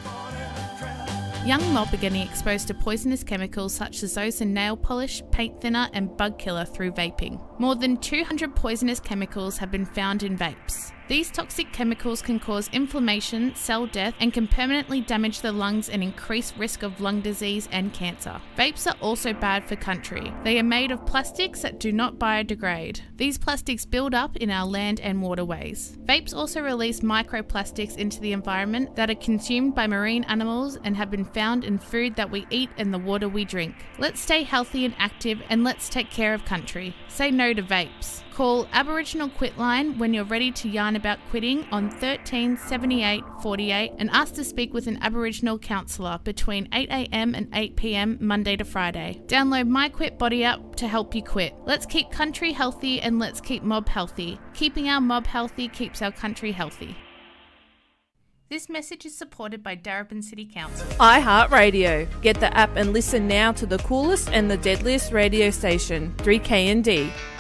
Young mob are getting exposed to poisonous chemicals such as those in nail polish, paint thinner and bug killer through vaping. More than 200 poisonous chemicals have been found in vapes. These toxic chemicals can cause inflammation, cell death, and can permanently damage the lungs and increase risk of lung disease and cancer. Vapes are also bad for country. They are made of plastics that do not biodegrade. These plastics build up in our land and waterways. Vapes also release microplastics into the environment that are consumed by marine animals and have been found in food that we eat and the water we drink. Let's stay healthy and active, and let's take care of country. Say no to vapes. Call Aboriginal Quitline when you're ready to yarn about quitting on 13 78 48 and ask to speak with an Aboriginal counsellor between 8 a.m. and 8 p.m. Monday to Friday. Download My Quit Body app to help you quit. Let's keep country healthy and let's keep mob healthy. Keeping our mob healthy keeps our country healthy. This message is supported by Darebin City Council. iHeartRadio. Get the app and listen now to the coolest and the deadliest radio station, 3KND.